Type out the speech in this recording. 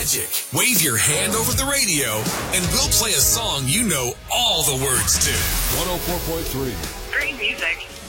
magic. Wave your hand over the radio, and we'll play a song you know all the words to. 104.3. Great music.